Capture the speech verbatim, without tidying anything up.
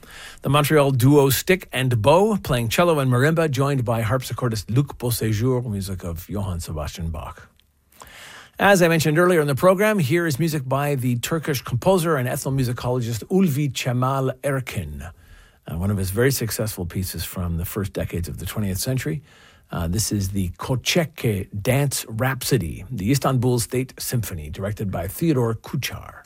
The Montreal duo Stick and Bow, playing cello and marimba, joined by harpsichordist Luc Beauséjour, music of Johann Sebastian Bach. As I mentioned earlier in the program, here is music by the Turkish composer and ethnomusicologist Ulvi Cemal Erkin, uh, one of his very successful pieces from the first decades of the twentieth century. Uh, this is the Koçeke Dance Rhapsody, the Istanbul State Symphony, directed by Theodore Kuchar.